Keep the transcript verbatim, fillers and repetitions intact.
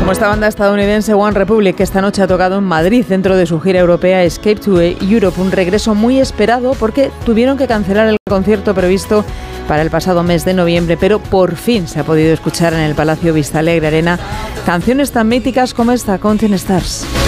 Como esta banda estadounidense One Republic, que esta noche ha tocado en Madrid dentro de su gira europea Escape to Europe, un regreso muy esperado porque tuvieron que cancelar el concierto previsto para el pasado mes de noviembre, pero por fin se ha podido escuchar en el Palacio Vistalegre Arena canciones tan míticas como esta, Counting Stars.